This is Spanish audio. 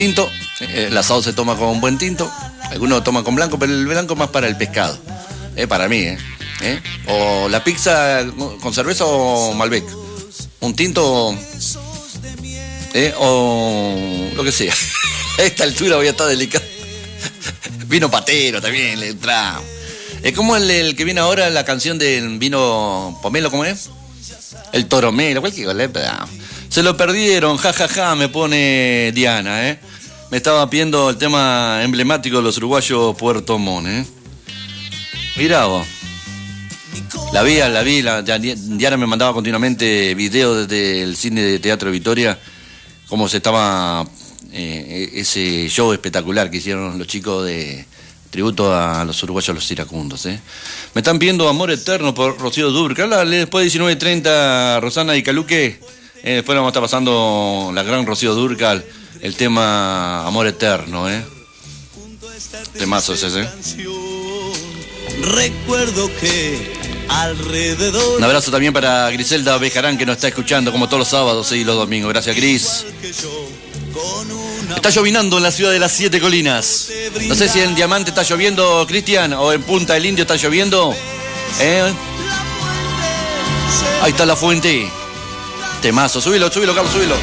tinto, el asado se toma con un buen tinto, algunos lo toman con blanco, pero el blanco más para el pescado, para mí, o la pizza con cerveza o Malbec, un tinto, o lo que sea. A esta altura voy a estar delicado. Vino patero también, le entramos. Es como el que viene ahora, la canción del vino pomelo, ¿cómo es? El toromelo, cualquier cosa. Se lo perdieron, jajaja, me pone Diana, Me estaba pidiendo el tema emblemático de los uruguayos, Puerto Montt, Mirá vos. La vi, Diana me mandaba continuamente videos desde el cine de Teatro Victoria, cómo se estaba ese show espectacular que hicieron los chicos de tributo a los uruguayos, los iracundos, Me están pidiendo Amor Eterno por Rocío Dúrcal. Dale, después de 19:30, Rosana y Caluque. Después vamos a estar pasando la gran Rocío Dúrcal, el tema Amor Eterno, Temazo ese, Recuerdo que alrededor. Un abrazo también para Griselda Bejarán, que nos está escuchando como todos los sábados y los domingos. Gracias, Gris. Está llovinando en la ciudad de las Siete Colinas. No sé si en Diamante está lloviendo, Cristian, o en Punta del Indio está lloviendo. Ahí está la fuente. Temazo, subilo, Carlos, subilo.